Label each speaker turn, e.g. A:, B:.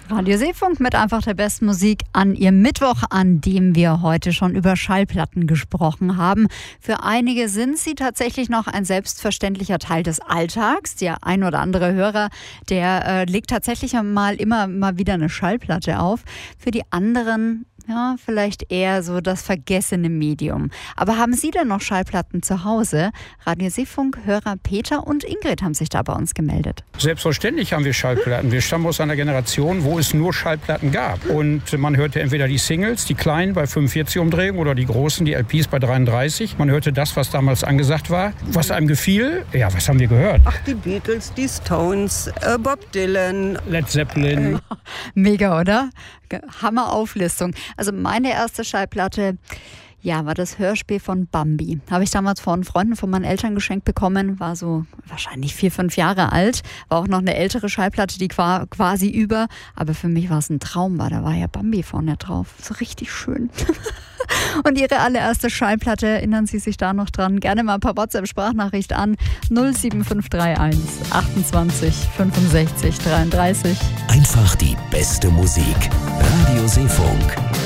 A: Radio Seefunk mit einfach der besten Musik an Ihrem Mittwoch, an dem wir heute schon über Schallplatten gesprochen haben. Für einige sind sie tatsächlich noch ein selbstverständlicher Teil des Alltags. Der ein oder andere Hörer, der legt tatsächlich immer mal wieder eine Schallplatte auf. Für die anderen ja, vielleicht eher so das vergessene Medium. Aber haben Sie denn noch Schallplatten zu Hause? Radio Seefunk-Hörer Peter und Ingrid haben sich da bei uns gemeldet.
B: Selbstverständlich haben wir Schallplatten. Wir stammen aus einer Generation, wo es nur Schallplatten gab. Und man hörte entweder die Singles, die kleinen bei 45 Umdrehungen oder die großen, die LPs bei 33. Man hörte das, was damals angesagt war. Was einem gefiel, ja, was haben wir gehört?
C: Ach, die Beatles, die Stones, Bob Dylan.
B: Led Zeppelin.
A: Mega, oder? Hammer-Auflistung. Also meine erste Schallplatte, ja, war das Hörspiel von Bambi. Habe ich damals von Freunden von meinen Eltern geschenkt bekommen. War so wahrscheinlich 4, 5 Jahre alt. War auch noch eine ältere Schallplatte, die quasi über. Aber für mich war es ein Traum, weil da war ja Bambi vorne drauf. So richtig schön. Und Ihre allererste Schallplatte, erinnern Sie sich da noch dran? Gerne mal ein paar WhatsApp-Sprachnachricht an 07531 28 65 33.
D: Einfach die beste Musik. Radio Seefunk.